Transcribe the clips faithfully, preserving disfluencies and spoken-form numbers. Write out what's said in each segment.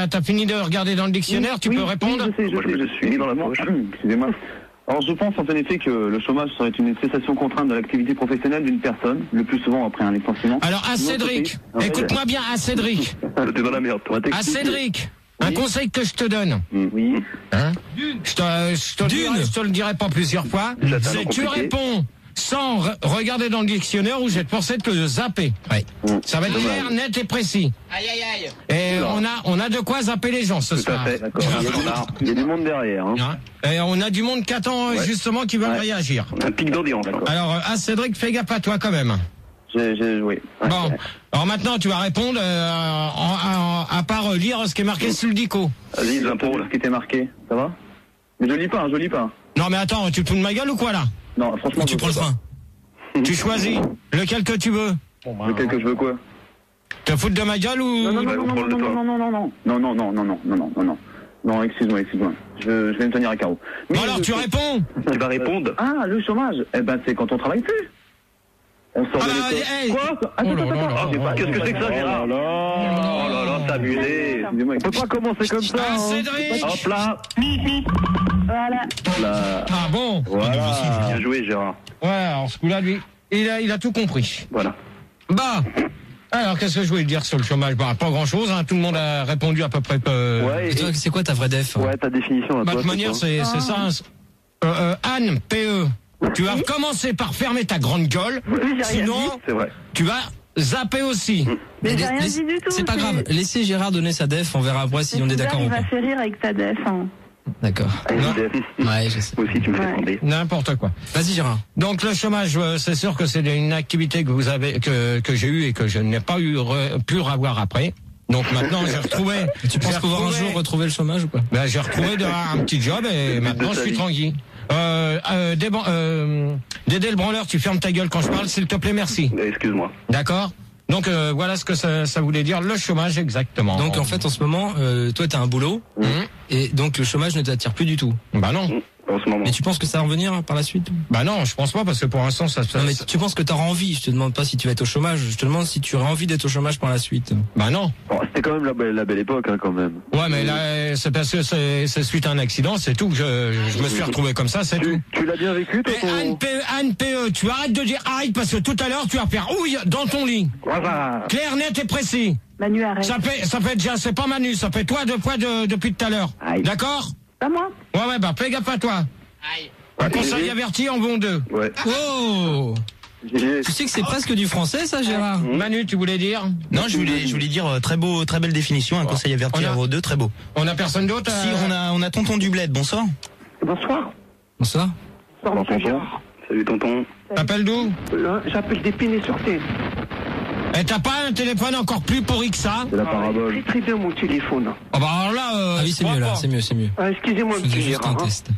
t'as, t'as fini de regarder dans le dictionnaire, oui, tu oui, peux répondre? Oui, je sais, je, Moi, je sais, me je suis mis dans la poche. Excusez-moi. Alors je pense en effet que le chômage serait une cessation contrainte de l'activité professionnelle d'une personne, le plus souvent après un licenciement. Alors, à Cédric, écoute-moi bien, à Cédric. T'es dans la merde, toi. À Cédric, un Oui. conseil que je te donne. Oui. Hein? Je te, je, te le dirai, je te le dirai pas plusieurs fois. J'attends, C'est tu compliqué. réponds sans re- regarder dans le dictionnaire ou je vais te forcer de te zapper. Ouais. Ça va être clair, net et précis. Aïe, aïe, aïe. Et on a, on a de quoi zapper les gens ce Tout soir. à fait. D'accord. Un standard. Il y a du monde derrière. Hein. Hein? Et on a du monde qui attend Ouais. justement qui veulent Ouais. réagir. Un pic d'audience. D'accord. Alors, euh, à Cédric, fais gaffe à toi quand même. J'ai, j'ai joué. Ouais. Bon, alors maintenant tu vas répondre euh, en- en- à part euh, lire ce qui est marqué sur le dico. Vas-y, les impôts, là. Ce qui était marqué, ça va? Mais je lis pas, hein, je lis pas. Non mais attends, tu te fous de ma gueule ou quoi là? Non, franchement. Tu je prends le sais pas. train. Tu choisis lequel que tu veux. Lequel que je veux quoi? Te foutre de ma gueule ou... Non, non, Ouais, non, on non, prend non, le non, temps. non, non, non, non, non, non, non, non, non, non, non, non, non, non, excuse-moi, excuse-moi. Je, je vais me tenir à carreau. Mais Bon alors le- tu réponds. Tu vas répondre. Ah, le chômage. Eh ben, c'est quand on travaille plus. On sort Ah de bah, l'école. hey. Quoi? Attends, Oh là attends, là attends. là Ah, j'ai pas- Qu'est-ce que c'est que ça, Gérard? Oh là là. Oh là là, t'as abusé. Excusez-moi, on peut pas commencer comme ça. Ah hein. Cédric. Hop là. Voilà. Là. Ah bon. Voilà. Bien joué, Gérard. Ouais, alors ce coup-là lui, il a, il a tout compris. Voilà. Bah. Alors qu'est-ce que je voulais dire sur le chômage? Bah pas grand-chose, hein. Tout le monde a répondu à peu près. Euh... Ouais, Et toi, c'est quoi ta vraie def? ouais, ta définition à Bah, de toi. toute manière, c'est, c'est ça. hein. Euh, euh, Anne, P E, tu vas commencer par fermer ta grande gueule, Oui, j'ai rien sinon dit. C'est vrai. tu vas zapper aussi. Mais j'ai La- rien laisse- dit du tout. C'est pas grave. Laissez Gérard donner sa def, on verra après si on est d'accord ou Il pas. va faire rire avec sa def. Hein. D'accord. Non. Ouais, je sais. Moi aussi, tu me fais Ouais. tomber. N'importe quoi. Vas-y Gérard. Donc le chômage, euh, c'est sûr que c'est une activité que vous avez, que que j'ai eue et que je n'ai pas eu re- pu revoir après. Donc maintenant j'ai retrouvé. Tu penses j'ai pouvoir un retrouvé- jour retrouver le chômage ou pas? Ben, j'ai retrouvé de- un petit job et maintenant de je ta suis vie. tranquille. Euh, euh, Déban- euh, Dédé le branleur, tu fermes ta gueule quand je parle, s'il te plaît, merci. Euh, Excuse-moi. D'accord? Donc euh, voilà ce que ça, ça voulait dire, le chômage exactement. Donc en fait en ce moment, euh, toi t'as un boulot Mhm. et donc le chômage ne t'attire plus du tout. Bah non, En ce moment. Mais tu penses que ça va revenir par la suite? bah non, je pense pas parce que pour l'instant ça se Non mais passe. tu penses que t'auras envie? Je te demande pas si tu vas être au chômage, je te demande si tu auras envie d'être au chômage par la suite. Bah non. Bon, c'était quand même la belle, la belle époque, hein, quand même. Ouais, mais là c'est parce que c'est c'est suite à un accident, c'est tout que je, je me suis retrouvé comme ça, c'est tout. Tu, tu l'as bien vécu, toi, Et ton... Anne P E, Anne P E, tu arrêtes de dire arrête parce que tout à l'heure tu vas faire ouille dans ton lit. Voilà. Clair, net et précis. Manu, arrête. Ça fait, ça fait déjà, c'est pas Manu, ça fait toi deux fois de, depuis tout à l'heure. Aïe. D'accord? Pas moi. Ouais, ouais, bah fais gaffe à toi. Aïe. Un conseil averti en bon deux. Ouais. Oh! J'ai- Tu sais que c'est presque du français ça Gérard? Manu, tu voulais dire? Non, je voulais, je voulais dire euh, très beau, très belle définition, un conseil averti On a- à vos deux, très beau. On a personne d'autre? Si euh, on a, on a tonton du bled, bonsoir. Bonsoir. Bonsoir. Bonsoir, monsieur tonton. Gérard. Salut, tonton. T'appelles d'où? Euh, J'appelle d'Épinay-sur-Seine. Et t'as pas un téléphone encore plus pourri que ça? C'est la Ah, parabole. très très bien mon téléphone. Oh bah alors là, euh, Ah oui je c'est crois mieux là, pas. c'est mieux, c'est mieux. Ah, excusez-moi, Je monsieur faisais juste Gérard. un hein. test.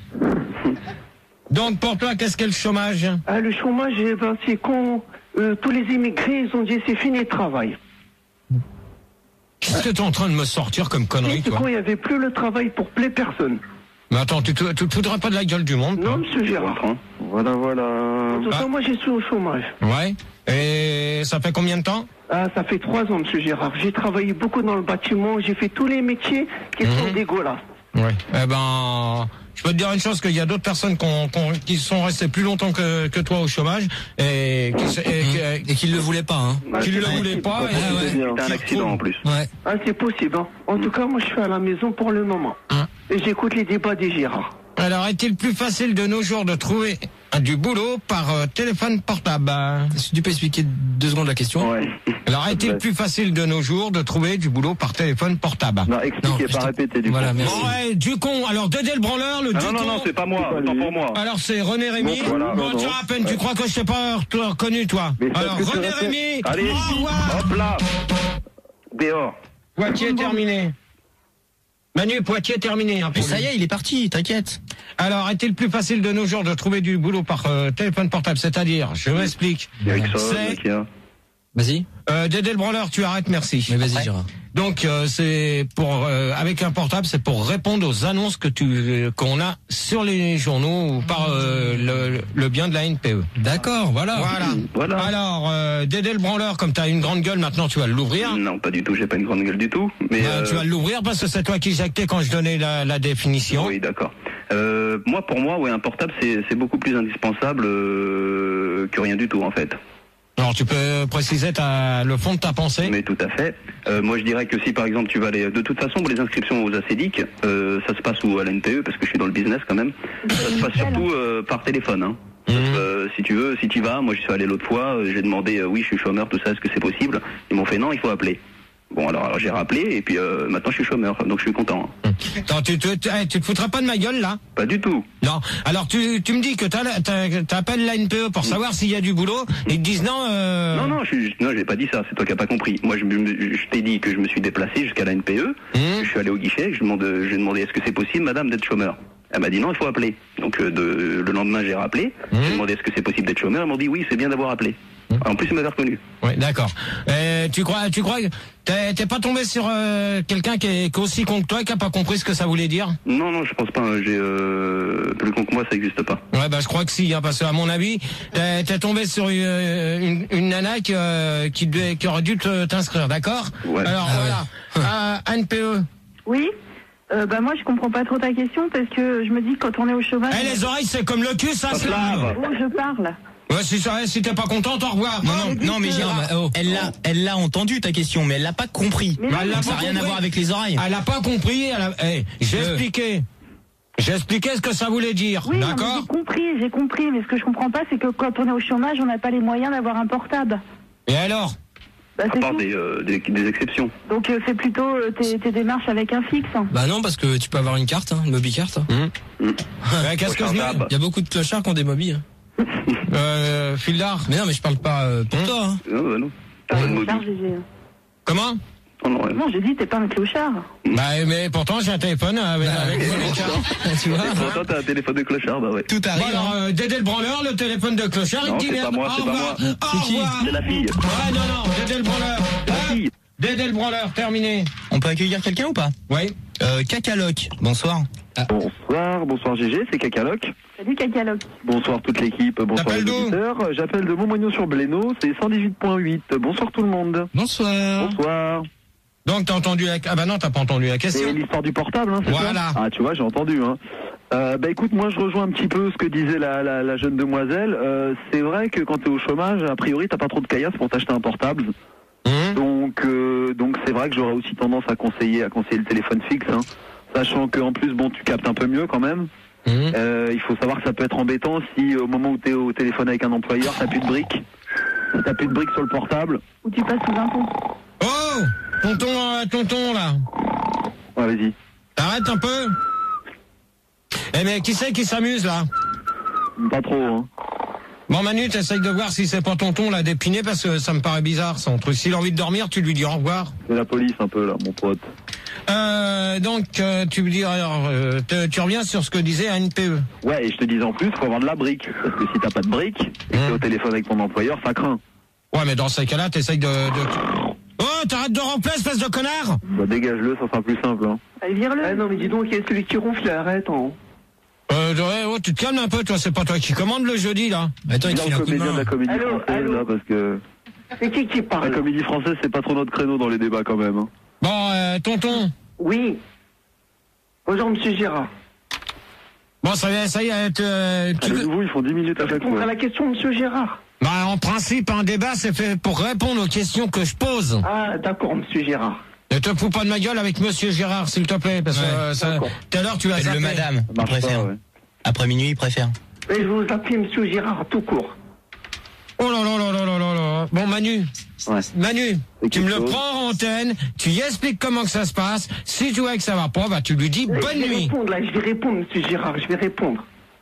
Donc pour toi, qu'est-ce qu'est le chômage? Ah, le chômage, eh ben, c'est quand euh, tous les immigrés ils ont dit c'est fini le travail. Qu'est-ce que t'es en train de me sortir comme connerie, C'est toi? quand il n'y avait plus le travail pour plein personne. Mais attends, tu te, tu te foudras pas de la gueule du monde, toi? Non, monsieur Gérard. Voilà, voilà. En tout cas, Ah. moi, j'ai suis au chômage. Ouais. Et ça fait combien de temps? Ah, ça fait trois ans, monsieur Gérard. J'ai travaillé beaucoup dans le bâtiment. J'ai fait tous les métiers qui sont Mhm. dégueulasses. Ouais. Eh ben, je peux te dire une chose, qu'il y a d'autres personnes qu'on- qu'on- qui sont restées plus longtemps que, que toi au chômage et qui, se- et, qui- Et qu'il le voulait pas hein. Ah, qui ne c'est le possible. voulaient pas. Ah et- ouais. C'était un accident en plus. Ouais. Ah, c'est possible. Hein. En tout cas, moi, je suis à la maison pour le moment. Hein. Et j'écoute les débats des Gérard. Alors, est-il plus facile de nos jours de trouver du boulot par euh, téléphone portable? Est-ce que tu peux expliquer deux secondes la question? Ouais. Alors, est-il Ouais. plus facile de nos jours de trouver du boulot par téléphone portable? Non, Non, expliquez, je pas te- répéter, du Voilà, coup. merci. Ouais, du con. Alors, Dédé le branleur, le Ah, du non, con. non, non, c'est pas moi. C'est pas Autant lui. pour moi. Alors, c'est René Rémy. Bon, voilà, bon, non, tiens, non. à peine, tu crois que je t'ai pas re- reconnu, toi? Mais c'est Alors, parce que tu René répètes. Rémy. Allez, Au revoir. hop là. Dehors. Poitiers terminé. Manu, Poitiers terminé. hein, pour Ça lui. y est, il est parti, t'inquiète. Alors, est-il plus facile de nos jours de trouver du boulot par euh, téléphone portable? C'est-à-dire, je m'explique. Ericsson, C'est- Nokia. Vas-y. Euh, Dédé le branleur, tu arrêtes, merci. Mais vas-y, Gérard. Donc euh, c'est pour euh, avec un portable, c'est pour répondre aux annonces que tu euh, qu'on a sur les journaux ou par euh, le, le bien de la N P E. D'accord, voilà. Voilà. Voilà. Alors euh, Dédé le branleur, comme tu as une grande gueule, maintenant tu vas l'ouvrir. Non, pas du tout, j'ai pas une grande gueule du tout. Mais Bah, euh, tu vas l'ouvrir parce que c'est toi qui jactais quand je donnais la, la définition. Oui, d'accord. Euh, moi, pour moi, ouais, un portable, c'est c'est beaucoup plus indispensable euh, que rien du tout, en fait. Alors tu peux préciser ta, le fond de ta pensée. Mais tout à fait. Euh, moi, je dirais que si, par exemple, tu vas aller... De toute façon, pour les inscriptions aux ACEDIC, euh, ça se passe où à la N P E, parce que je suis dans le business quand même. Ça se passe surtout euh, par téléphone. Hein. Mmh. Euh, si tu veux, si tu vas, moi, je suis allé l'autre fois, euh, j'ai demandé, euh, oui, je suis chômeur, tout ça, est-ce que c'est possible? Ils m'ont fait non, il faut appeler. Bon, alors, alors j'ai rappelé, et puis euh, maintenant, je suis chômeur, donc je suis content. Hein. Attends, tu, tu, tu, tu te foutras pas de ma gueule là? Pas du tout. Non. Alors tu, tu me dis que t'as- t'as- t'appelles la N P E pour savoir s'il y a du boulot. Ils te disent non. Euh... Non, non, je suis, non, j'ai pas dit ça. C'est toi qui as pas compris. Moi, je, me- je t'ai dit que je me suis déplacé jusqu'à la N P E. Mmh. Je suis allé au guichet. Je demande, j'ai demandé est-ce que c'est possible, madame, d'être chômeur. Elle m'a dit non, il faut appeler. Donc euh, de, le lendemain, j'ai rappelé. Mmh. J'ai demandé est-ce que c'est possible d'être chômeur. Ils m'ont dit oui, c'est bien d'avoir appelé. En plus, ils m'avaient reconnu. Oui, d'accord. Euh, tu crois, tu crois, que t'es t'es pas tombé sur euh, quelqu'un qui est, qui est aussi con que toi et qui a pas compris ce que ça voulait dire? Non, non, je pense pas. hein. J'ai euh, plus con que moi, ça n'existe pas. Ouais, bah je crois que si, hein, parce que à mon avis, t'es t'es tombé sur une, une, une nana qui, euh, qui, devait- qui aurait dû te- t'inscrire, d'accord? Ouais. Alors voilà, à N P E. Oui. Euh, bah moi je comprends pas trop ta question parce que je me dis que quand on est au chômage. Eh, les oreilles, c'est comme le cul, ça, Hop c'est là. Oh, je parle. Ouais, si, ça- si t'es pas contente, au revoir. Non, Oh, non, non, mais Gérard, oh. elle l'a, elle l'a entendu ta question, mais elle l'a pas compris. Mais Bah, elle l'a Donc, ça pas n'a rien à compris. voir avec les oreilles. Elle a pas compris. Elle a... eh, j'ai Euh. expliqué. J'ai expliqué ce que ça voulait dire. Oui, non, mais d'accord? j'ai compris, j'ai compris. Mais ce que je comprends pas, c'est que quand on est au chômage, on n'a pas les moyens d'avoir un portable. Et alors? Bah, À c'est part tout. des, euh, des, des exceptions. Donc euh, c'est plutôt euh, tes, tes démarches avec un fixe. Bah non, parce que tu peux avoir une carte, hein, une mobile-carte. Hum. Ouais, qu'est-ce que je mets? Rechargeable. Il y a beaucoup de clochards qui ont des mobiles. Hein. Euh, fil d'art. Mais non, mais je parle pas euh, pour Hum. toi. Hein. Non, bah non. Pas de Clochard, mobile. Gégé. Comment? Oh, non, ouais. Non, j'ai dit t'es pas un clochard. Bah, mais pourtant, j'ai un téléphone avec, avec mon écart. Tu vois? Pourtant, t'as un téléphone de clochard, bah ouais. Tout Bon, arrive. alors, hein. euh, Dédé le branleur, le téléphone de clochard, Non, il dit c'est pas merde. moi, Au c'est pas revoir. moi. Au C'est qui? revoir. C'est la fille. Ouais, non, non, Dédé le branleur. La Hop. fille. Dédé le branleur, terminé. On peut accueillir quelqu'un ou pas? Oui. Euh, Cacaloc, bonsoir. Bonsoir, bonsoir G G, c'est Cacaloc. Salut Cacaloc. Bonsoir toute l'équipe, bonsoir T'appelles les d'où? auditeurs. J'appelle de Montmagnon-sur-Blénaud, c'est cent dix-huit point huit. Bonsoir tout le monde. Bonsoir. Bonsoir. Donc, t'as entendu la... Ah bah non, t'as pas entendu la question. C'est l'histoire du portable, hein, c'est Voilà. ça? Ah, tu vois, j'ai entendu, hein. Euh, bah écoute, moi je rejoins un petit peu ce que disait la, la, la jeune demoiselle. Euh, c'est vrai que quand t'es au chômage, a priori t'as pas trop de caillasse pour t'acheter un portable. Hum. Donc euh, donc c'est vrai que j'aurais aussi tendance à conseiller à conseiller le téléphone fixe, hein. Sachant qu'en plus bon tu captes un peu mieux quand même. Hum. Euh, il faut savoir que ça peut être embêtant si au moment où t'es au téléphone avec un employeur t'as plus de briques. Si t'as plus de briques sur le portable. Ou tu passes sous un pont. Oh, tonton, euh, tonton là. Ouais, vas-y. T'arrêtes un peu. Eh mais qui c'est qui s'amuse là? Pas trop, hein. Bon Manu, t'essayes de voir si c'est pas tonton là d'épiné parce que ça me paraît bizarre son truc. S'il a envie de dormir, tu lui dis au revoir. C'est la police un peu là, mon pote. Euh, donc euh, tu me dis alors, euh, te- tu reviens sur ce que disait la N P E. Ouais, et je te disais en plus, faut avoir de la brique. Parce que si t'as pas de brique, et que t'es Mmh. au téléphone avec ton employeur, ça craint. Ouais, mais dans ces cas-là, t'essayes de, de... Oh, t'arrêtes de remplir, espèce de connard. Bah dégage-le, ça sera plus simple, hein. Allez, vire-le. Ah non, mais dis donc, il y a celui qui ronfle, arrête. Hein. Euh, ouais, oh, tu te calmes un peu, toi. C'est pas toi qui commande le jeudi là. Attends, il te Bien file un coup de comédien de main. la comédie Allô, française, allô. là, parce que C'est qui qui la parle? comédie française, c'est pas trop notre créneau dans les débats quand même, hein. Bon, euh, tonton. Oui. Bonjour, monsieur Gérard. Bon, ça y est, ça y est. tu- euh, Ah, tu- les nouveaux, ils font dix minutes à chaque Répondre fois. à la question, monsieur Gérard. Bah, en principe, un débat, c'est fait pour répondre aux questions que je pose. Ah, d'accord, monsieur Gérard. Ne te fous pas de ma gueule avec Monsieur Gérard, s'il te plaît, parce que Ouais, euh, ça, d'accord. tout à l'heure tu vas Le zapper. madame, Ça il marche préfère. pas, ouais. Après minuit, il préfère. Mais je vous appelle monsieur Gérard tout court. Oh là là là là là là là. Bon, Manu. Ouais. Manu, C'est tu me quelque le chose. prends en antenne, tu y expliques comment que ça se passe. Si tu vois que ça va pas, bah tu lui dis bonne je vais nuit. répondre, là, je vais répondre, monsieur Gérard, je vais répondre.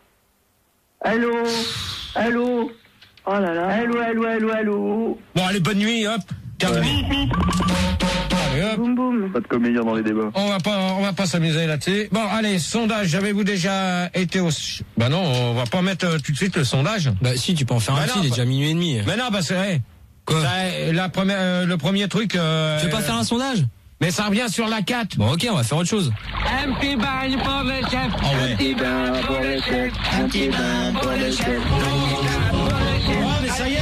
Allô? Allô? Oh là là. Allô, allô, allô, allô? Bon, allez, bonne nuit, hop. Terminé. Allez, hop. Boum boum. Pas de comédien dans les débats. On va pas, on va pas s'amuser là-dessus. Bon, allez, sondage. Avez-vous déjà été au... Bah non, on va pas mettre euh, tout de suite le sondage. Bah si, tu peux en faire Bah un non, petit, il est bah- déjà minuit et demi. Mais non, bah c'est vrai. Quoi? Ça, la première, euh, le premier truc... Euh, Tu veux pas faire un sondage? Mais ça revient sur la quatre. Bon, ok, on va faire autre chose. Un petit bain pour le chef. Ah ouais. Un petit bain pour le chef. Un petit bain pour le chef. Oh, mais ça y est.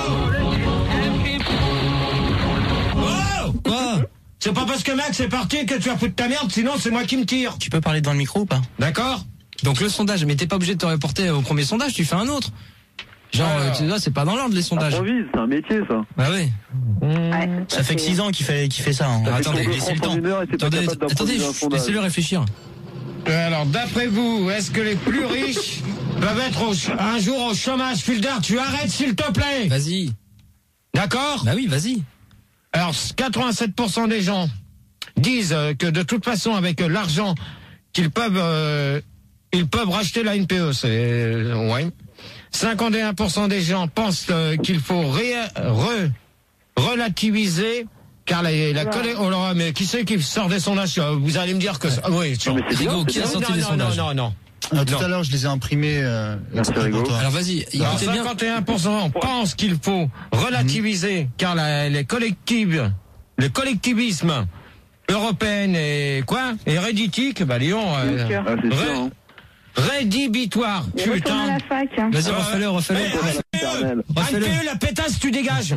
Oh quoi? C'est pas parce que Max est parti que tu vas foutre ta merde, sinon c'est moi qui me tire. Tu peux parler devant le micro ou pas? D'accord? Donc le sondage, mais t'es pas obligé de te reporter au premier sondage, tu fais un autre. Genre, Alors. euh, tu vois, c'est pas dans l'ordre les sondages. Improvise, c'est un métier ça. Ah ouais. Ouais, Ça fait que six ans qu'il fait, qu'il fait ça. Hein. Ça fait attendez, qu'on peut laissez le prendre temps. une heure et t'es pas Attendez, capable attendez, d'improviser un sondage. laissez-le réfléchir. Alors, d'après vous, est-ce que les plus riches peuvent être au ch- un jour au chômage? Fulder, tu arrêtes s'il te plaît. Vas-y. D'accord? Bah oui, vas-y. Alors, quatre-vingt-sept pour cent des gens disent euh, que de toute façon, avec euh, l'argent qu'ils peuvent, euh, ils peuvent racheter la N P E. C'est euh, ouais. cinquante et un pour cent des gens pensent euh, qu'il faut ré, re, relativiser. Car la, la collègue, oh là, mais qui c'est qui sort des sondages? Vous allez me dire que ça, oui, Non, mais c'est bien, Rigo, c'est qui a bien. sorti non, des non, sondages? non, non, non. Ah, tout Non. à l'heure, je les ai imprimés. Euh, Merci, exprès pour Rigo. toi. Alors vas-y, Alors, écoutez bien. cinquante et un pour cent pensent qu'il faut relativiser, car la, les collectives, le collectivisme européen est quoi? Et réditique, bah Lyon, euh, Bien sûr. Ah, c'est ré- sûr. Hein. rédhibitoire, Et retourne à putain. la fac. hein. Vas-y, Euh, refais-le, refais-le. Éternel. Refais-le. Anne P E, la pétasse, tu dégages.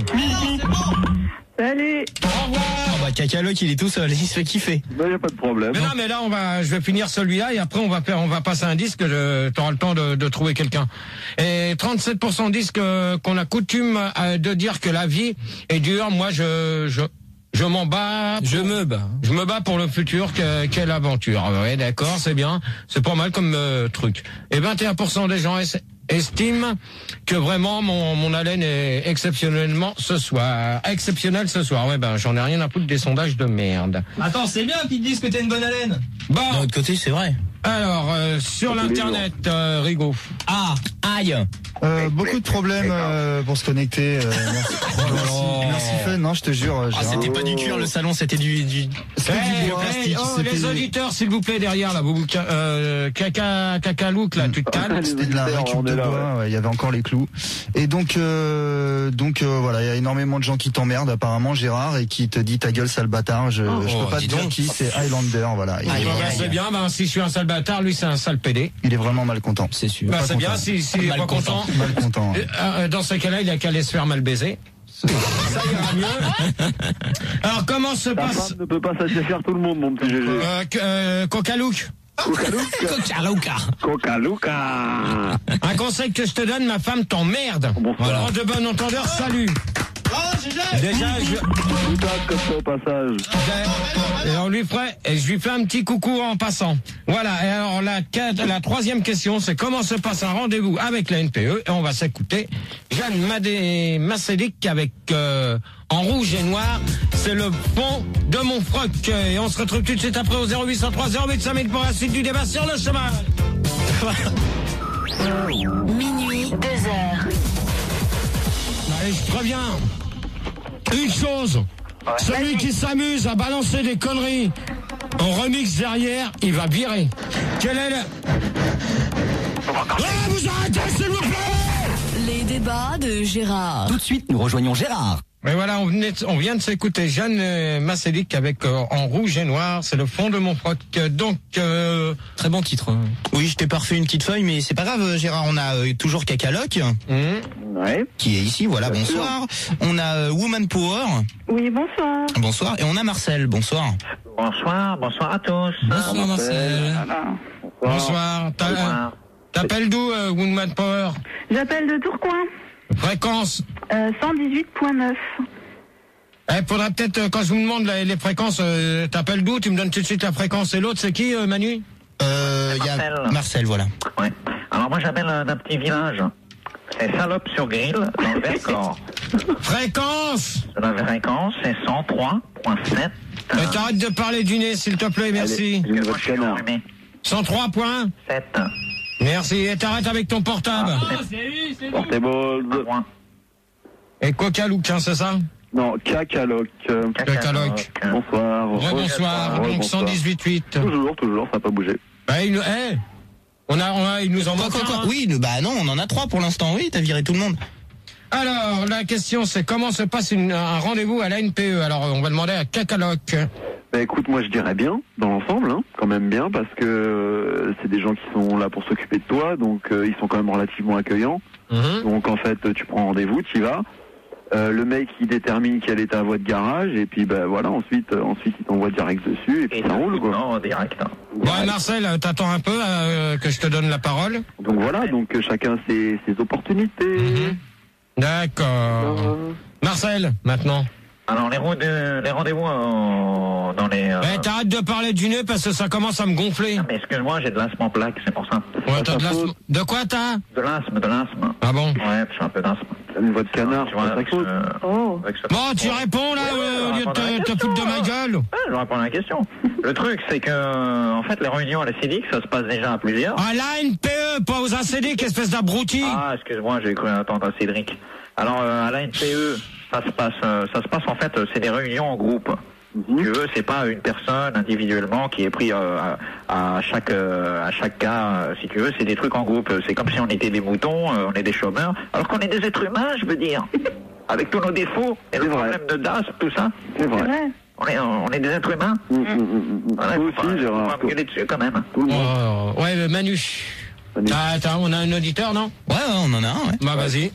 Salut. Au revoir. Ah bah Cacaloc il est tout seul, il se fait kiffer. Ben, y a pas de problème. Mais non, mais là, on va, je vais finir celui-là et après, on va faire, on va passer un disque. Je, t'auras le temps de, de trouver quelqu'un. Et trente-sept pour cent disent que, qu'on a coutume euh, de dire que la vie est dure. Moi, je, je, je m'en bats. Je me bats. Je me bats pour le futur. Que, quelle aventure. Ouais, d'accord, c'est bien. C'est pas mal comme euh, truc. Et vingt et un pour cent des gens es- estiment que vraiment mon, mon haleine est exceptionnellement ce soir. Exceptionnel ce soir. Ouais, ben, j'en ai rien à foutre des sondages de merde. Attends, c'est bien qu'ils te disent que t'as une bonne haleine. Bon. D'un autre côté, c'est vrai. Alors, euh, sur Tous les l'internet, euh, Rigo. Ah, aïe. Euh, beaucoup de problèmes euh, pour se connecter. Euh, merci. merci, merci Fun, non, je te jure. Ah, Gérard. c'était pas du cuir le salon, c'était du, du... C'était Hey, du bois, hey, oh, c'était- les auditeurs, s'il vous plaît, derrière, là, vous, vous- euh, caca, caca look, là, tu te calmes. C'était de la On récup est de là, bois, ouais, il y avait encore les clous. Et donc, euh, donc euh, voilà, il y a énormément de gens qui t'emmerdent apparemment, Gérard, et qui te dit ta gueule, sale bâtard. Je, je peux pas te dis dire donc. qui, c'est Highlander, voilà. Il, Ah, est, bah, bah, c'est bien, bah, si je suis un sale bâtard, lui, c'est un sale pédé. il est vraiment mal content. C'est sûr. Bah, pas c'est bien, content. si, s'il est Mal pas content. content. Mal content. Euh, euh, dans ce cas-là, il a qu'à aller se faire mal baiser. Ça ira mieux. Alors, comment se Ta passe, femme ne peut pas satisfaire tout le monde, mon petit G G. euh, que- euh, Coca Look? Coca-Luca. Coca Luca. Un conseil que je te donne, ma femme t'emmerde. Bonsoir. Voilà. De bon entendeur, salut. Déjà, je, Tout à comme ça au passage. Et on lui ferait, et je lui fais un petit coucou en passant. Voilà. Et alors la, quatre- la troisième question, c'est comment se passe un rendez-vous avec la N P E. Et on va s'écouter Jeanne Madé Massélic avec euh, En rouge et noir. C'est le fond de mon froc. Et on se retrouve tout de suite après au zéro huit cent trois zéro huit cinq mille pour la suite du débat sur le chemin. Minuit, deux heures. Allez, je préviens. Une chose. Celui qui s'amuse à balancer des conneries en remix derrière, il va virer. Quel est le... Ah, vous arrêtez, s'il vous plaît! Les débats de Gérard. Tout de suite, nous rejoignons Gérard. Mais voilà, on, venait de- on vient de s'écouter Jeanne euh, Massélic avec euh, En rouge et noir, c'est le fond de mon froc. Donc, euh, Très bon titre. hein. Oui, je t'ai pas refait une petite feuille, mais c'est pas grave, Gérard. On a euh, toujours Cacaloc, hum, Ouais. qui est ici, voilà, Bien bonsoir. On a euh, Woman Power, Oui, bonsoir. bonsoir. Et on a Marcel, bonsoir. Bonsoir, bonsoir à tous. Bonsoir Marcel. Ah. bonsoir. T'a- Bonsoir. T'appelles d'où, euh, Woodman Power? J'appelle de Tourcoing. Fréquence. Euh, cent dix-huit virgule neuf. Il faudra peut-être, euh, quand je vous demande les, les fréquences, euh, t'appelles d'où? Tu me donnes tout de suite la fréquence. Et l'autre, c'est qui, euh, Manu? Euh, il y a Marcel. Marcel, voilà. Ouais. Alors moi j'appelle euh, d'un petit village. C'est Salope sur Grille, dans le Vercors. Fréquence! La fréquence c'est cent trois virgule sept. Et t'arrêtes de parler du nez, s'il te plaît, merci. Allez, j'ai une voix de canard. cent trois points. sept. Merci. Et t'arrêtes avec ton portable. Portable. Et Coca Look, hein, c'est ça? Non, Cacaloc. Cacaloc. Bonsoir. Rebonsoir. Ouais, Donc bonsoir. cent dix-huit virgule huit. Toujours, toujours, ça n'a pas bougé. Bah, il nous, eh, on a, on a, il nous en Quoi, manque quoi, quoi un, hein. Oui, le- bah non, on en a trois pour l'instant. Oui, t'as viré tout le monde. Alors, la question, c'est comment se passe une, un rendez-vous à la N P E? Alors, on va demander à Cacaloc. Bah écoute, moi je dirais bien, dans l'ensemble, hein, quand même bien, parce que euh, c'est des gens qui sont là pour s'occuper de toi, donc euh, ils sont quand même relativement accueillants. Mmh. Donc en fait, tu prends rendez-vous, tu y vas. Euh, le mec il détermine quelle est ta voie de garage, et puis bah voilà, ensuite, euh, ensuite il t'envoie direct dessus, et puis Et ça roule quoi. Non, direct. Hein. Ouais, Marcel, t'attends un peu euh, que je te donne la parole. Donc voilà, donc euh, chacun ses, ses opportunités. Mmh. D'accord. Euh, Marcel, maintenant. Alors les, rond- les rendez-vous euh, dans les... Euh... Eh, t'arrêtes de parler du nez parce que ça commence à me gonfler. Ah, mais excuse-moi, j'ai de l'asthme en plaque, c'est pour ça. Ouais, t'as de l'asthme. De quoi t'as? De l'asthme, de l'asthme. Ah bon? Ouais, j'ai un peu d'asthme. une voix de canard, Tu vois, c'est avec ta faute. ce- Oh. avec ce- Bon, tu réponds là, Ouais, ouais, euh, au lieu de répondre à la te, te question, foutre de ma gueule. Ouais, je réponds à la question. Le truc, c'est que, euh, en fait, les réunions à la C D I C, ça se passe déjà à plusieurs. À la N P E, pas aux A C D, qu'espèce d'abruti. Ah, excuse-moi, j'ai cru attendre à Cédric. Alors, euh, à la N P E, ça se passe, euh, ça se passe en fait, euh, c'est des réunions en groupe. Si tu veux, c'est pas une personne individuellement qui est pris euh, à, à chaque euh, à chaque cas. euh, Si tu veux, c'est des trucs en groupe. C'est comme si on était des moutons, euh, on est des chômeurs, alors qu'on est des êtres humains, je veux dire, avec tous nos défauts et le C'est vrai. problème de D A S, tout ça. C'est C'est vrai. vrai. On est, on est des êtres humains. Mmh, mmh, mmh, mmh. Voilà, Toi faut pas- aussi, faut Gérard. pas me gueuler dessus quand même. Tout le monde. Oh, ouais, mais Manu. Manu. T'as- t'as- on a un auditeur, non? Ouais, ouais, on en a un, ouais. Bah, vas-y.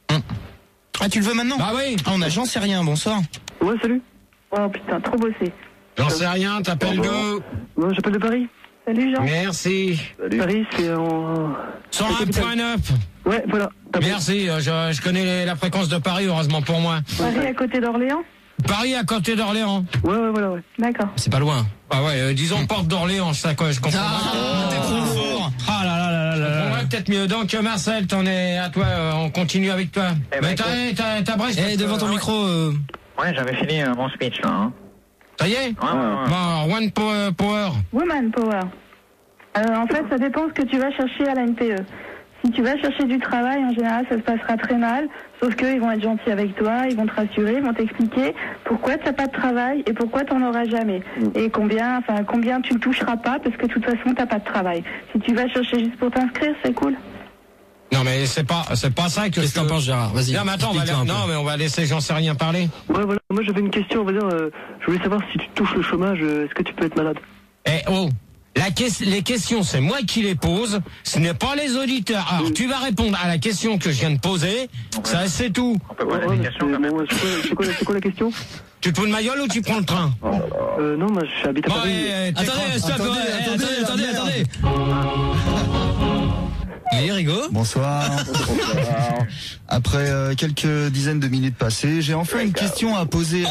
Ah, tu le veux maintenant? Bah oui. Ah, on a J'en sais rien, bonsoir. Ouais, salut. Oh putain, trop bossé. J'en sais rien, t'appelles d'où? Non, j'appelle de Paris. Salut Jean. Merci. Salut. Paris, c'est en... cent un point neuf. Ouais, voilà. T'as bon. Merci, euh, je, je connais la fréquence de Paris, heureusement pour moi. Paris à côté d'Orléans. Paris à côté d'Orléans. Ouais, ouais, voilà, ouais. D'accord. C'est pas loin. Ah ouais, euh, disons porte d'Orléans, ça quoi, je comprends. Ah, t'es trop fort. Ah là là là là là. On va peut-être mieux. Donc Marcel, t'en es à toi, euh, on continue avec toi. Eh ben, Mais t'as, t'as, t'as Brest. Eh, devant ton micro. euh, Ouais, j'avais fini euh, mon speech là. Hein. Ça y est? Ouais, ouais, ouais. Bon, one power. power. Woman Power. Euh, en fait, ça dépend ce que tu vas chercher à la N P E. Si tu vas chercher du travail, en général, ça se passera très mal. Sauf qu'ils vont être gentils avec toi, ils vont te rassurer, ils vont t'expliquer pourquoi tu n'as pas de travail et pourquoi tu n'en auras jamais. Et combien, enfin, combien tu ne toucheras pas parce que de toute façon, tu n'as pas de travail. Si tu vas chercher juste pour t'inscrire, c'est cool. Non mais c'est pas, c'est pas ça que. Qu'est-ce que t'en penses, Gérard? Vas-y. Non mais attends, on va, explique-toi un peu. non mais on va laisser j'en sais rien parler. Ouais, voilà. Moi, j'avais une question, on va dire. Euh, je voulais savoir si tu touches le chômage, euh, est-ce que tu peux être malade? Eh oh. La que- les questions, c'est moi qui les pose, ce n'est pas les auditeurs. Alors, tu vas répondre à la question que je viens de poser, ça c'est tout. On peut poser Ouais, des mais questions c'est- quand même. bon, ouais, c'est quoi, c'est quoi, c'est quoi la question? Tu te fous de ma gueule ou tu prends le train? Euh, non, moi, je habite à Bon, Paris. eh, eh, t'es Attendez, cra- stop, attendez, ouais, eh, attendez, attendez, attendez, attendez. Oui, Rigo. Bonsoir. Après euh, quelques dizaines de minutes passées, j'ai enfin une question à poser à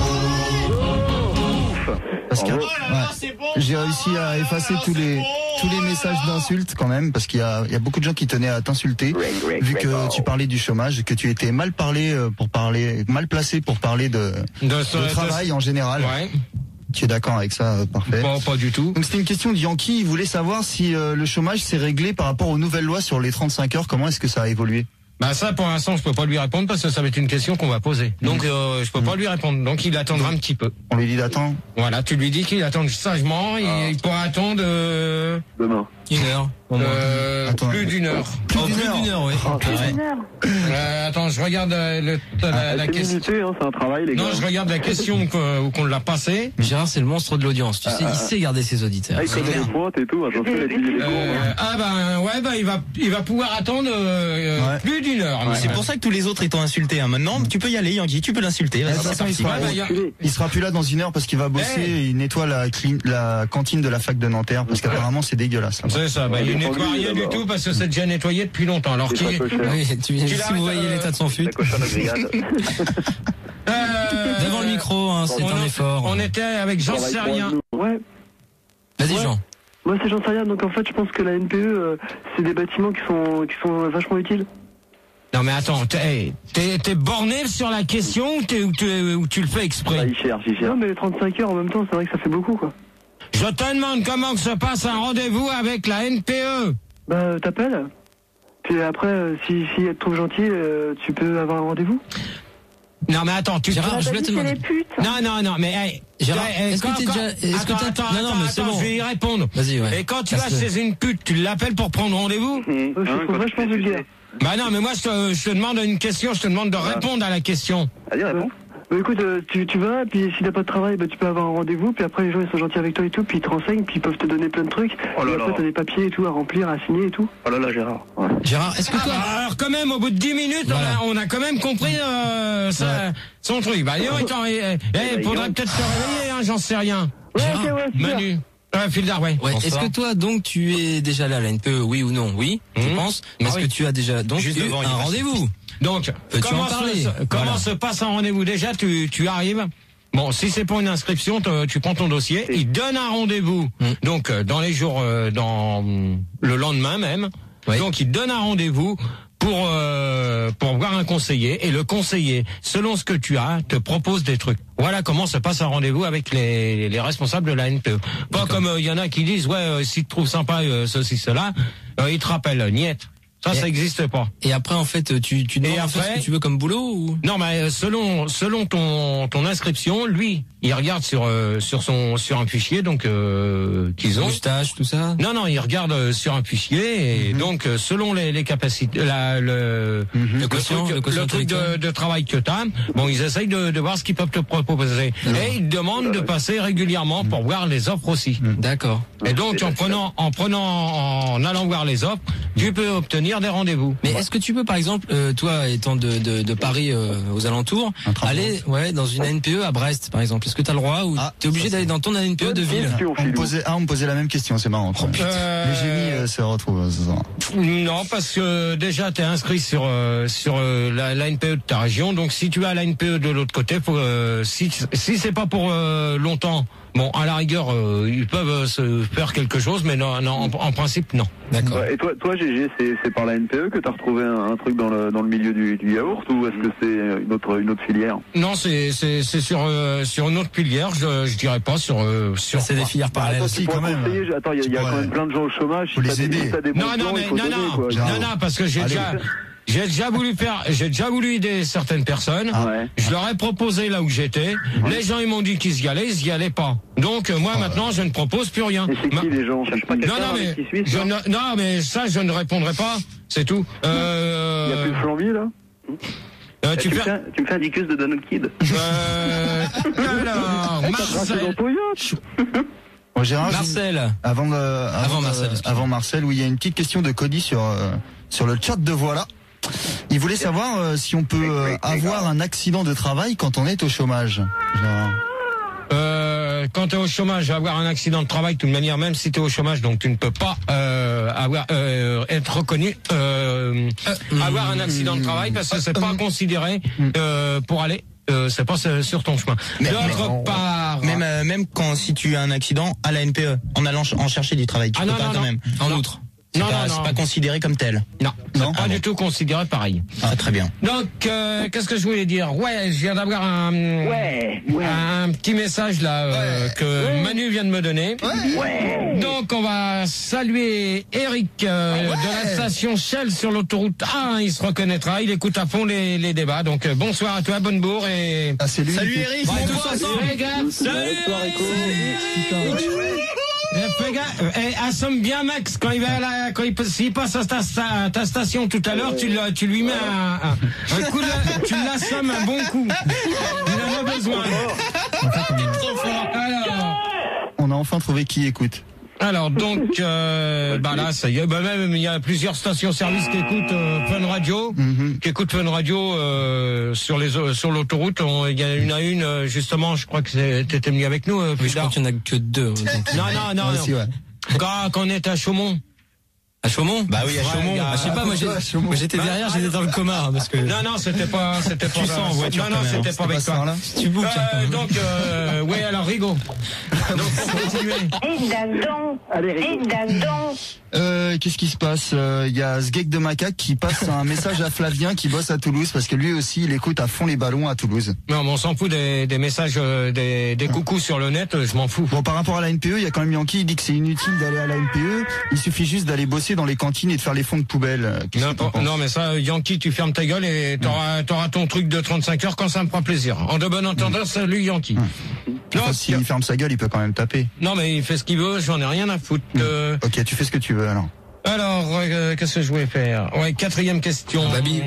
parce que ouais, j'ai réussi à effacer tous les tous les messages d'insultes quand même parce qu'il y a il y a beaucoup de gens qui tenaient à t'insulter vu que tu parlais du chômage, que tu étais mal parlé euh, pour parler mal placé pour parler de, De ce- de travail en général. Ouais. Tu es d'accord avec ça, euh, parfait. Bon, pas du tout. Donc c'était une question de Yankee, il voulait savoir si euh, le chômage s'est réglé par rapport aux nouvelles lois sur les trente-cinq heures, comment est-ce que ça a évolué? Bah ça, pour l'instant, je peux pas lui répondre parce que ça va être une question qu'on va poser. Donc, euh, je peux pas lui répondre. Donc, il attendra un petit peu. On lui dit d'attendre. Voilà, tu lui dis qu'il attend sagement et il pourra attendre euh, Demain. Une heure. Au moins. euh, Attends. plus d'une heure. Plus Oh, d'une plus heure. d'une heure, oui. Ouais. Une heure. Euh, attends, je regarde euh, le, la, la c'est question. minuteux, hein, c'est un travail, les gars. Non, je regarde la question qu'on qu'on l'a passée. Mais Gérard, c'est le monstre de l'audience. Tu sais, il sait garder ses auditeurs. Ah, il C'est connaît clair. les pointes et tout, attention, il a dit les cours. Euh, ah ben ouais, ben il va, il va pouvoir attendre euh, Ouais. plus d'une heure. Ouais, c'est pour ça que tous les autres ils t'ont insulté. Hein. Maintenant, tu peux y aller, Yankee, tu peux l'insulter. Vas-y, Ah, c'est ça, parti. il sera- Ouais, bah, il y a- Il sera plus là dans une heure parce qu'il va bosser et il nettoie la, cli- la cantine de la fac de Nanterre parce qu'apparemment c'est dégueulasse. là-bas. C'est ça, bah, il Ouais, nettoie défendu, rien du d'abord. tout parce que c'est déjà nettoyé depuis longtemps. Alors C'est qu'il pas peu cher. Oui, tu, Tu si l'arrêtes, vous voyez euh, l'état de son fut. La cochonne grillade. Euh, Devant le micro, hein, c'est on un a- effort. On était avec j'en sais rien. Ouais. Vas-y, Ouais. Jean. Moi, c'est j'en sais rien. Donc, en fait, je pense que la N P E, euh, c'est des bâtiments qui sont, qui sont vachement utiles. Non mais attends, t'es t'es- t'es borné sur la question ou, t'es- ou tu, ou tu le fais exprès? il cherche, il cherche. Non, mais trente-cinq heures en même temps, c'est vrai que ça fait beaucoup, quoi. Je te demande comment que se passe un rendez-vous avec la N P E. Bah, t'appelles. Puis après, euh, si, si elle te trouve gentil, euh, tu peux avoir un rendez-vous. Non mais attends, tu Gérard, je voulais te demander. Non non non, mais hey, Gérard, hey, est-ce que quand- t'es quand- déjà- est-ce que attends, t'as- attends, non, non, attends, mais c'est attends, bon. je vais y répondre. Vas-y, ouais. Et quand tu Parce vas que- chez une pute, tu l'appelles pour prendre rendez-vous? Euh, je trouve vachement vulgaire. Bah non, mais moi je te, je te demande une question, je te demande de répondre à la question. Vas-y, réponds. Bah écoute, euh, tu, tu vas, puis si t'as pas de travail, bah tu peux avoir un rendez-vous, puis après les gens ils sont gentils avec toi et tout, puis ils te renseignent, puis ils peuvent te donner plein de trucs. Oh là et après là. t'as des papiers et tout à remplir, à signer et tout. Oh là là, Gérard. Ouais. Gérard, est-ce que Ah toi... bah, alors quand même, au bout de dix minutes, Voilà. on, a, on a quand même compris euh, sa- son truc. Bah, dis donc, attends, eh, eh, eh, faudrait peut-être se réveiller, hein, j'en sais rien. Ouais, Gérard, ok, ouais, super. Manu. Ouais, Fildar, ouais. Ouais, est-ce Bonsoir. que toi, donc, tu es déjà allé à la N P E, oui ou non? Oui, je Mhm. pense. Mais Ah est-ce oui. que tu as déjà donc Juste eu devant, il y un a rendez-vous? Donc, Peux-tu comment, en parler se, comment Voilà. se passe un rendez-vous? Déjà, tu, tu arrives. Bon, si c'est pour une inscription, te- tu prends ton dossier, il donne un rendez-vous. Mm. Donc, euh, dans les jours, euh, dans mm, le lendemain même. Oui. Donc, il donne un rendez-vous pour euh, pour voir un conseiller. Et le conseiller, selon ce que tu as, te propose des trucs. Voilà comment se passe un rendez-vous avec les, les responsables de la N P E. Pas comme il y en a qui disent, ouais, euh, si tu trouves sympa euh, ceci, cela, euh, ils te rappellent, niet. Ça, Et- ça n'existe pas. Et après, en fait, tu, tu demandes Et en fait après- ce que tu veux comme boulot ou? Non, mais euh, selon selon ton ton inscription, lui, il regarde sur euh, sur son sur un fichier donc euh, qu'ils ont. Moustache, tout ça? Non, non, il regarde euh, sur un fichier et donc euh, selon les, les capacités, la, le, Le le quotient, truc, le quotient le truc de, intellectuel. de travail que t'as, bon, ils essayent de, de voir ce qu'ils peuvent te proposer. Et ils te demandent de passer régulièrement pour voir les offres aussi. D'accord. Et donc en prenant en prenant en allant voir les offres, tu peux obtenir des rendez-vous. Mais est-ce que tu peux, par exemple, euh, toi étant de, de, de Paris euh, aux alentours, Un train aller ouais dans une A N P E à Brest, par exemple? Est-ce que tu as le droit ou Ah, t'es obligé ça, d'aller c'est- dans ton A N P E de ville? On me posait, ah, on me posait la même question, c'est marrant. Euh, Les génies euh, se retrouvent ce soir. Non, parce que déjà tu es inscrit sur euh, sur euh, la, la N P E de ta région. Donc si tu as la N P E de l'autre côté, faut, euh, si si c'est pas pour euh, longtemps, bon, à la rigueur, euh, ils peuvent euh, se faire quelque chose, mais non, non, en, en principe non. D'accord. Ouais, et toi, toi, G G, c'est c'est par la N P E que t'as retrouvé un, un truc dans le dans le milieu du, du yaourt ou est-ce que c'est une autre une autre filière? Non, c'est c'est c'est sur euh, sur une autre filière. Je je dirais pas sur euh, sur. C'est des filières Bah, parallèles. attends, si, tu pourras quand même. conseiller, attends, il y a, il y a Tu quand pourrais- même plein de gens au chômage. Faut si les t'as des- aider. si t'as des bons Non, non, plans, mais il faut non, donner, non, quoi. non, non, parce que j'ai Allez. déjà, j'ai déjà voulu faire, j'ai déjà voulu aider certaines personnes. Ah ouais. Je leur ai proposé là où j'étais. Les gens, ils m'ont dit qu'ils y allaient, ils y allaient pas. Donc, euh, moi, maintenant, je ne propose plus rien. Et c'est Ma- qui les gens? Cherche pas Non, quelqu'un non, mais, avec qui suisse, je hein ne, non, mais ça, je ne répondrai pas. C'est tout. Il y a Euh, plus de flambi là? euh, tu, tu me fais, fais, un- tu me fais un dicus de Donald Kid. euh, alors, T'as craché dans Marcel. ton yacht? Bon, Gérard, je- Marcel. avant, de- avant, Avant de- Marcel, excuse-moi. avant Marcel, où il y a une petite question de Cody sur euh, sur le chat de Voilà. Il voulait savoir euh, si on peut euh, avoir un accident de travail quand on est au chômage. Gérard. Euh, quand tu es au chômage, avoir un accident de travail, de toute manière, même si tu es au chômage, donc tu ne peux pas euh, avoir euh, être reconnu euh, avoir un accident de travail parce que c'est pas considéré euh, pour aller. Euh, c'est pas sur sur ton chemin. Mais- D'autre mais- part, Même, euh, même quand si tu as un accident à la N P E, en allant ch- en chercher du travail, tu Ah peux non, pas non, quand non. même. En Non. outre. C'est non, pas, non, c'est non. pas considéré comme tel. non, c'est Non pas Ah du bon. tout considéré pareil. Ah, très bien. Donc, euh, qu'est-ce que je voulais dire? Ouais, je viens d'avoir un, Ouais, ouais. un petit message là euh, que Manu vient de me donner. Ouais. Donc, on va saluer Eric euh, de la station Shell sur l'autoroute A un. Il se reconnaîtra. Il écoute à fond les, les débats. Donc, euh, bonsoir à toi, bonne bourre et. Ah, c'est lui. Salut qui- Eric. Bon, on tous voit ensemble, les gars. Salut. Eh, fais gaffe, eh, assomme bien Max quand il va à la, quand il passe- s'il passe à ta, ta- ta station tout à l'heure, tu, le- tu lui mets un, un, un coup de, tu l'assommes un bon coup. Il en a besoin. Alors, On a enfin trouvé qui écoute. alors donc, euh, bah là, ça y est, bah même il y a plusieurs stations-service qui écoutent euh, Fun Radio, Mhm. qui écoutent Fun Radio euh, sur les euh, sur l'autoroute. On- Il y en a une à une, euh, justement, je crois que c'est- t'étais venu avec nous. Euh, Oui, je crois Fidar. qu'il n'y en a que deux. donc. Non, non, non, Moi non. aussi, ouais. Quand, quand on était à Chaumont. À Chaumont? Bah oui, à Ouais, Chaumont. il y a- Ah, je sais pas, moi j'ai- à Chaumont. moi, j'étais derrière, j'étais dans le coma, hein, parce que. Non, non, c'était pas, c'était pas. Tu sens en voiture Non, non, quand même, c'était hein. pas avec C'était pas toi. ça, là. Tu bouques. hein, quand Euh, même. donc, euh, ouais, alors Rigo. Donc, pour continuer. Et dadon, Allez, et Rigo. dadon. Euh, qu'est-ce qui se passe? Euh, Il y a Sgeg de Macaque qui passe un message à Flavien qui bosse à Toulouse parce que lui aussi il écoute à fond les ballons à Toulouse. Non, mais on s'en fout des, des messages, euh, des, des coucous sur le net. euh, Je m'en fous. Bon, par rapport à la N P E, il y a quand même Yankee, il dit que c'est inutile d'aller à la N P E. Il suffit juste d'aller bosser dans les cantines et de faire les fonds de poubelle. Qu'est-ce Non, que t'en penses? non, mais ça, Yankee, tu fermes ta gueule et t'auras, t'auras ton truc de trente-cinq heures quand ça me fera plaisir. En de bonne entendeur, salut Yankee. Non, Enfin, s'il ferme sa gueule, il peut quand même taper. non, mais il fait ce qu'il veut. J'en ai rien à foutre. Euh, Ok, tu fais ce que tu veux alors. Alors, euh, qu'est-ce que je voulais faire? Ouais, quatrième question. Babi.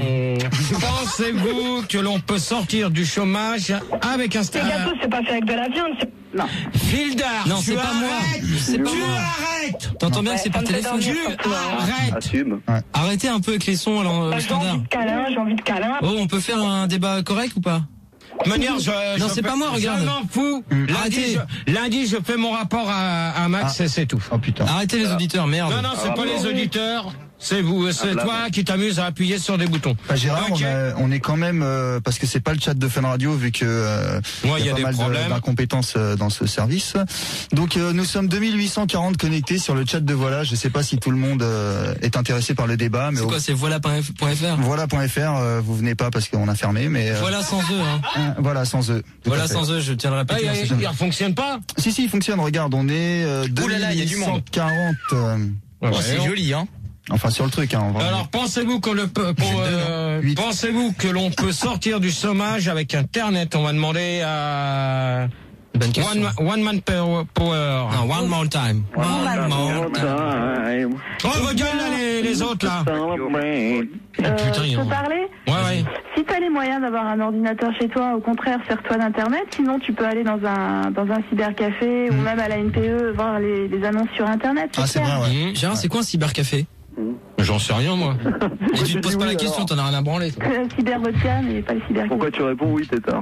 Pensez-vous que l'on peut sortir du chômage avec un Les gâteaux, c'est pas fait avec de la viande. c'est- Non. Fildar, Non, tu c'est pas moi. arrêtes. C'est pas tu moi. arrêtes. T'entends bien que c'est par ça me fait téléphone. dormir, Tu surtout, hein. arrêtes. Assume. Arrêtez un peu avec les sons alors, euh, J'ai standard. envie de câlin, j'ai envie de câlin. Oh, on peut faire un débat correct ou pas? De manière, je, Non, je c'est fais- pas moi, regarde. Je m'en fous. Lundi, Arrêtez. je, lundi, je fais mon rapport à, à Max Ah. et c'est tout. Oh putain. Arrêtez les auditeurs, merde. Non, non, c'est Ah, pas bon. les auditeurs. C'est vous, c'est blâme. toi qui t'amuses à appuyer sur des boutons. Bah, Gérard, Ok. on, a- on est quand même euh, parce que c'est pas le chat de Fun Radio vu que euh, Ouais, il y a pas des mal de- problèmes. d'incompétences euh, dans ce service. Donc euh, nous sommes deux mille huit cent quarante connectés sur le chat de Voilà. Je sais pas si tout le monde euh, est intéressé par le débat, mais C'est au- quoi, c'est voilà point f r? voilà.fr, euh, vous venez pas parce qu'on a fermé, mais euh, Voilà sans eux, hein. euh, voilà sans eux. Tout Voilà à fait. sans eux, je tiens à le Ah, répéter. il, on sait il, jamais. il fonctionne pas. Si si, il fonctionne. Regarde, on est euh, Ouh là là, il y a du monde. deux mille huit cent quarante. euh, Ouais, Oh, c'est on- joli, hein. enfin sur le truc, hein. on va- Alors pensez-vous qu'on le peut, qu'on, euh, Huit. pensez-vous que l'on peut sortir du chômage avec Internet? On va demander à Bonne question. One, Ma- one Man Power. Non, one more time. One more time. Oh, vos gueules là, les, les autres là. Euh, Putain, je ils peux ont- parler Ouais, ouais. Si tu as les moyens d'avoir un ordinateur chez toi, au contraire, sers-toi d'Internet. Sinon, tu peux aller dans un, dans un cybercafé ou même à la N P E voir les, les annonces sur Internet. Ah c'est clair. vrai, ouais. Mmh. Gérard, c'est quoi un cybercafé? J'en sais rien moi. Et tu te poses pas la question, t'en as rien à branler. toi. Que la cybervodka, mais pas le cybercafé. Pourquoi tu réponds oui, tétard?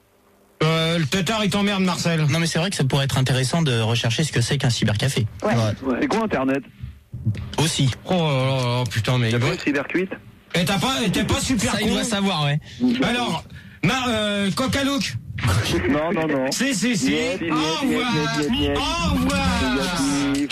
Euh, le tétard il t'emmerde Marcel. Non, mais c'est vrai que ça pourrait être intéressant de rechercher ce que c'est qu'un cybercafé. Ouais. Ouais. C'est quoi Internet? Aussi. Oh là là, putain mais. T'as pas une cybercuite? Et t'as pas, et t'es pas super Ça, il con. doit savoir, ouais. Alors, Mar, euh, Coca-Look. Non, non, non. Si, si, si. Niet, niet, Au niet, revoir. niet, niet, niet. Au revoir. Négatif.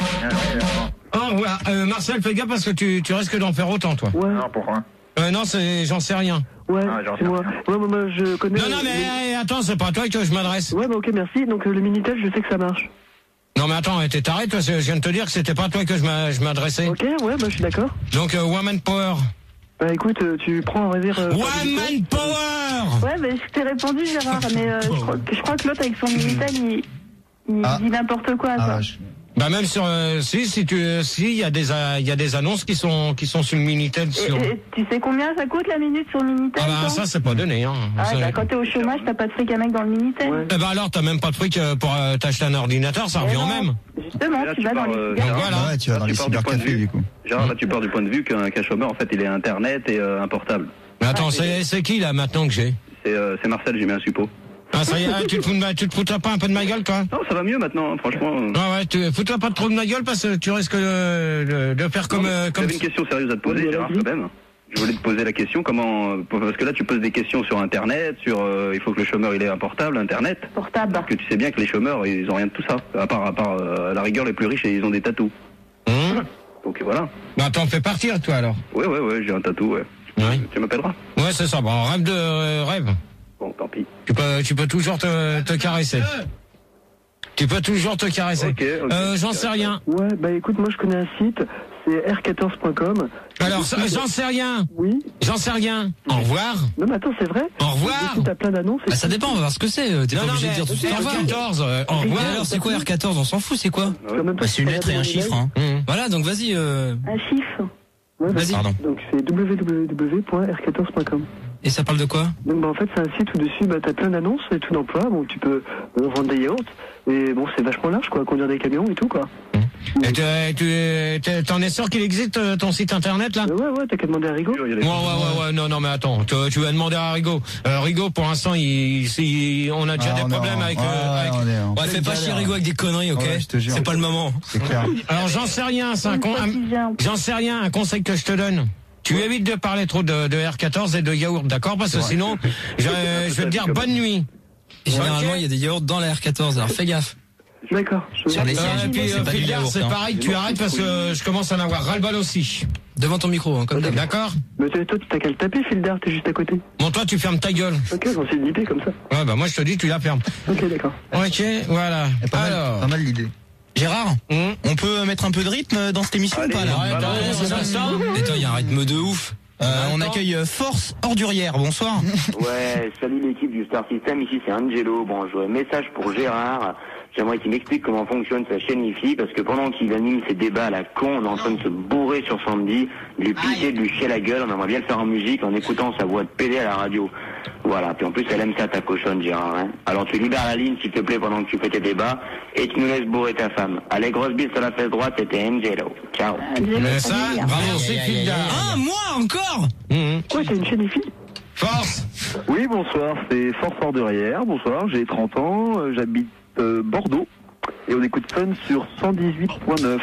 Au revoir. Euh, Marcel, fais gaffe parce que tu, tu risques d'en faire autant, toi. Ouais, Non, pourquoi? Euh, non, c'est, j'en sais rien. ouais, Ah, j'en c'est sais moi. rien. Ouais, moi, moi, je connais. Non, non, mais le- hey, attends, c'est pas à toi que je m'adresse. Ouais, bah ok, merci. Donc euh, le Minitel, je sais que ça marche. Non, mais attends, t'es taré, toi, je viens de te dire que c'était pas à toi que je m'a- je m'adressais. Ok, ouais, bah je suis d'accord. Donc, euh, Woman Power. Bah écoute, euh, tu prends un réserve. euh, Woman Power. Ouais, mais je t'ai répondu, Gérard, mais euh, je, crois, que- je crois que l'autre, avec son Minitel, il, il Ah. dit n'importe quoi. Ah, quoi. je- Bah, même sur, euh, si, si tu, euh, si, il y a des, euh, il y a des annonces qui sont, qui sont sur le Minitel Et, sur. et tu sais combien ça coûte la minute sur le Minitel Ah, bah, toi ça, c'est pas donné, hein. Ah, Ça- bah, quand t'es au chômage, t'as pas de fric à mettre dans le Minitel. Ouais. Eh ben alors, t'as même pas de fric euh, pour euh, t'acheter un ordinateur, ça Eh revient au non. même. Justement, Là, tu tu vas dans parles, les euh, Donc Gérard, voilà. Ouais, tu vas Là, dans tu les pars du point de cybercafés vue- du coup. Gérard, là, tu pars du point de vue qu'un qu'un chômeur, en fait, il est Internet et euh, un portable. Mais attends, c'est, c'est qui là maintenant que j'ai? C'est euh, c'est Marcel, j'ai mis un suppôt. Ah, ça y est, ah, tu te fous de ma- tu te foutais pas un peu de ma gueule, toi? Non, ça va mieux maintenant, hein, franchement. euh. Ah ouais, tu fous-toi pas trop de ma gueule parce que tu risques de, de, de faire comme, euh, comme. J'avais une question sérieuse à te poser, Oui, Gérard, vas-y. quand même. Je voulais te poser la question, comment... euh, Parce que là, tu poses des questions sur Internet, sur... euh, il faut que le chômeur, il ait un portable, Internet. portables. Parce que tu sais bien que les chômeurs, ils ont rien de tout ça. À part, à part euh, à la rigueur, les plus riches, ils ont des tatous. Hum Donc voilà. Bah, t'en fais partir, toi, alors. Ouais, ouais, ouais, j'ai un tatou, ouais. Ouais. Tu m'appelleras? Ouais, c'est ça. Bon, rêve de, euh, rêve. Bon, tant pis. Tu peux, tu peux toujours te, te caresser. Tu peux toujours te caresser. Ok, ok. Euh, j'en sais rien. Ouais, bah écoute, moi je connais un site, c'est r quatorze point com. Alors, ça, j'en sais rien. Oui. J'en sais rien. Au revoir. Non, mais attends, c'est vrai. Au revoir. T'as plein d'annonces. et Bah ça tout. dépend, on va voir ce que c'est. euh, T'es Non, pas non, obligé de mais dire tout de suite au revoir. R quatorze, euh, au Et revoir. alors c'est quoi R quatorze? On s'en fout, c'est quoi? Parce qu'en même temps, Bah, c'est une tu lettre et un regardes chiffre, dans hein. Hum. Voilà, donc vas-y. Euh... Un chiffre. Ouais, bah, Vas-y. Pardon. donc c'est w w w point r quatorze point com. Et ça parle de quoi? Donc bah, en fait c'est un site où dessus bah, t'as plein d'annonces et tout d'emploi, bon tu peux euh, vendre des yaourts et bon c'est vachement large quoi, conduire des camions et tout quoi. Et tu, tu, t'es- t'en es sûr qu'il existe euh, ton site internet là? Euh, ouais ouais t'as qu'à demander à Rigaud. Il y a Ouais, des- ouais, ouais, ouais, non, non, mais attends, tu, tu vas demander à Rigaud. Euh, Rigaud, pour l'instant, il, il- on a déjà Ah, des on est problèmes en- avec, ouais, euh, avec- on est en Ouais, pleine fais pas galère. chier Rigaud avec des conneries, ok? Ouais, je te jure. C'est pas le moment. C'est clair. Alors, j'en sais rien, c'est un, Une con, un- quotidien. j'en sais rien, un conseil que je te donne. Tu évites de parler trop de, de R quatorze et de yaourt, d'accord? Parce que sinon, je, je vais te dire bonne nuit. Et généralement, il y a des yaourts dans la R quatorze, alors fais gaffe. D'accord. Je... Sur les Euh, sièges, et puis, c'est euh, pas du Filière, yaourt, c'est hein. pareil, tu arrêtes parce que je commence à en avoir ras-le-bol aussi. Devant ton micro, hein, comme d'hab. D'accord? Mais toi, toi, t'as qu'à le taper Fildar, t'es juste à côté. Bon, toi, tu fermes ta gueule. Ok, j'en suis l'idée comme ça. Ouais, bah, moi, je te dis, tu la fermes. Ok, d'accord. Ok, voilà. Et Pas mal, Alors. pas mal l'idée. Gérard, Hum. on peut mettre un peu de rythme dans cette émission Allez, ou pas là ouais, Arrête, bah, arrête, c'est ça, ça. Et toi, il y a un rythme de ouf. Euh, On Attends. accueille euh, Force Ordurière, bonsoir. Ouais, salut l'équipe du Star System, ici c'est Angelo. Bon, je message pour Gérard. j'aimerais qu'il m'explique comment fonctionne sa chaîne Wi-Fi, parce que pendant qu'il anime ses débats à la con, on est en train de se bourrer sur Sandy, de lui piquer, de lui chier la gueule, on aimerait bien le faire en musique en écoutant sa voix de pédé à la radio. Voilà, puis en plus elle aime ça ta cochonne, Gérard. Hein. Alors tu libères la ligne s'il te plaît pendant que tu fais tes débats, et tu nous laisses bourrer ta femme. Allez, grosse bise sur la fesse droite, c'était Angelo. Ciao. Mais ça, bravo, c'est Filda. Ah, moi encore mmh. Quoi, t'as une chaîne Wi-Fi? Force. Oui, bonsoir, c'est Force Fort de Rière. Bonsoir, j'ai trente ans, euh, j'habite euh, Bordeaux et on écoute Fun sur cent dix-huit point neuf.